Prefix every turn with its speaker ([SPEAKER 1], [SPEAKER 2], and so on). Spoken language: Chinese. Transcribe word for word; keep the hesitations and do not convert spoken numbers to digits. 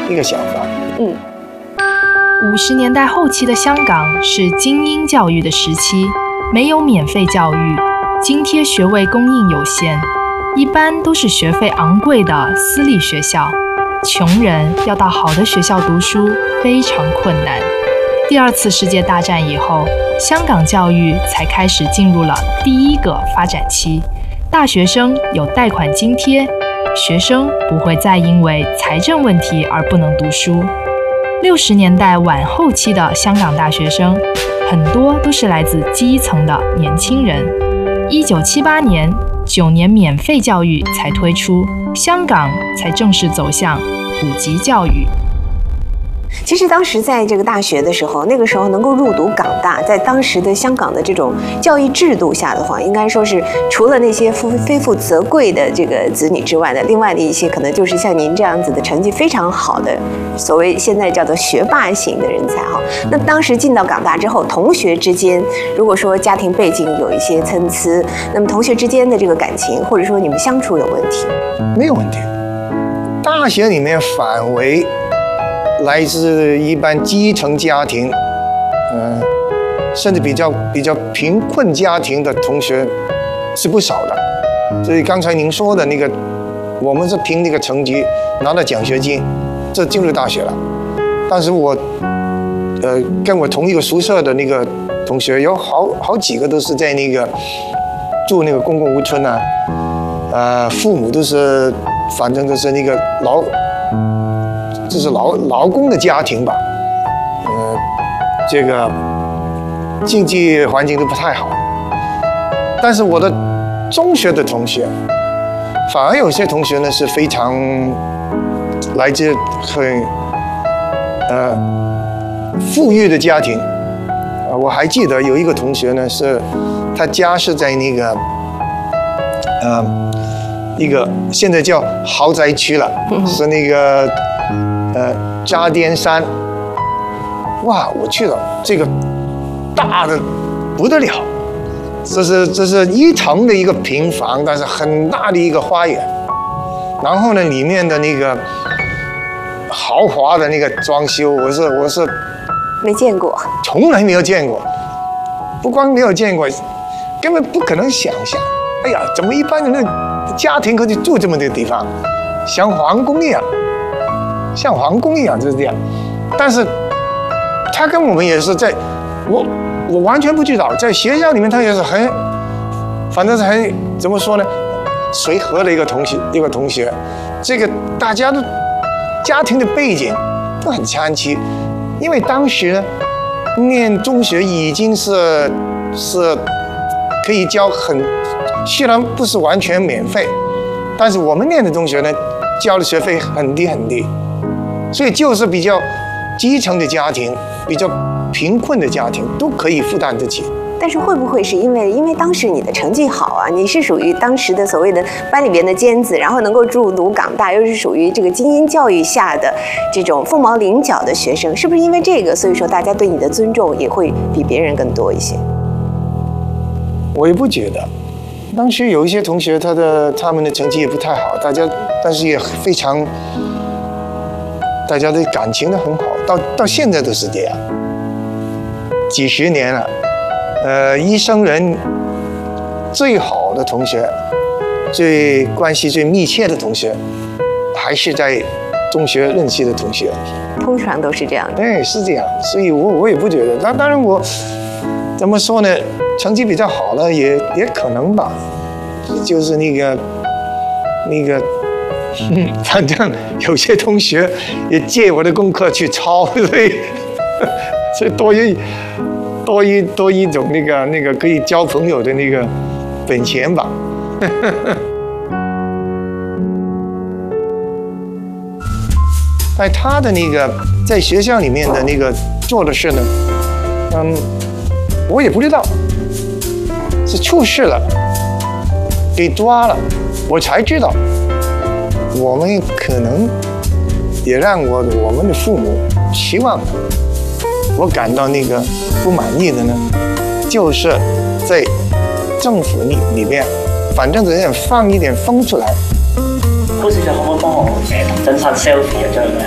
[SPEAKER 1] 一个想法。
[SPEAKER 2] 嗯，
[SPEAKER 3] 五十年代后期的香港是精英教育的时期，没有免费教育，津贴学位供应有限，一般都是学费昂贵的私立学校，穷人要到好的学校读书非常困难。第二次世界大战以后，香港教育才开始进入了第一个发展期，大学生有贷款津贴，学生不会再因为财政问题而不能读书。六十年代晚后期的香港大学生，很多都是来自基层的年轻人。一九七八年，九年免费教育才推出，香港才正式走向普及教育。
[SPEAKER 2] 其实当时在这个大学的时候，那个时候能够入读港大，在当时的香港的这种教育制度下的话，应该说是除了那些非非富则贵的这个子女之外的，另外的一些可能就是像您这样子的成绩非常好的，所谓现在叫做学霸型的人才哈。那当时进到港大之后，同学之间如果说家庭背景有一些参差，那么同学之间的这个感情或者说你们相处有问题？
[SPEAKER 1] 没有问题。大学里面反为来自一般基层家庭，嗯、呃，甚至比较比较贫困家庭的同学是不少的。所以刚才您说的那个，我们是凭那个成绩拿到奖学金，这进入大学了。但是我，呃，跟我同一个宿舍的那个同学，有好好几个都是在那个住那个公共屋村啊，呃，父母都是，反正都是那个劳。这是劳劳工的家庭吧，呃，这个经济环境都不太好。但是我的中学的同学，反而有些同学呢是非常来自很呃富裕的家庭。啊，我还记得有一个同学呢，是他家是在那个呃一个现在叫豪宅区了，是那个。呃，渣甸山，哇，我去了，这个大的不得了，这是这是一层的一个平房，但是很大的一个花园，然后呢，里面的那个豪华的那个装修，我是我是
[SPEAKER 2] 没见过，
[SPEAKER 1] 从来没有见过，不光没有见过，根本不可能想象。哎呀，怎么一般的那家庭可以住这么的地方，像皇宫一样。像皇宫一样就是这样，但是他跟我们也是在，我我完全不知道，在学校里面他也是很，反正是很怎么说呢，随和的一个同学一个同学，这个大家的家庭的背景都很参差，因为当时呢念中学已经是是可以交很，虽然不是完全免费，但是我们念的中学呢交的学费很低很低。所以就是比较基层的家庭，比较贫困的家庭都可以负担得起。
[SPEAKER 2] 但是会不会是因为因为当时你的成绩好啊，你是属于当时的所谓的班里边的尖子，然后能够入读港大，又是属于这个精英教育下的这种凤毛麟角的学生，是不是因为这个，所以说大家对你的尊重也会比别人更多一些？
[SPEAKER 1] 我也不觉得，当时有一些同学他的他们的成绩也不太好，大家但是也非常。大家的感情都很好，到到现在都是这样，几十年了，呃，一生人最好的同学，最关系最密切的同学，还是在中学认识的同学。
[SPEAKER 2] 通常都是这样的。
[SPEAKER 1] 对，是这样，所以我我也不觉得。那当然我怎么说呢？成绩比较好了，也也可能吧，就是那个那个。嗯，反正有些同学也借我的功课去抄，所以所以多一多一多一种那个那个可以交朋友的那个本钱吧。在他的那个在学校里面的那个做的事呢，嗯，我也不知道，是出事了，给抓了，我才知道。我们可能也让我我们的父母希望我感到那个不满意的呢，就是在政府里里面，反正只想放一點風出嚟。
[SPEAKER 4] 高小姐可唔可以幫我誒整翻 selfie 一張咧？